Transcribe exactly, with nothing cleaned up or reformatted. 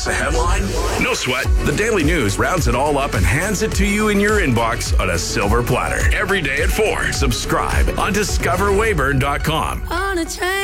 Miss a headline? No sweat. The Daily News rounds it all up and hands it to you in your inbox on a silver platter. Every day at four. Subscribe on discover weyburn dot com. On a train.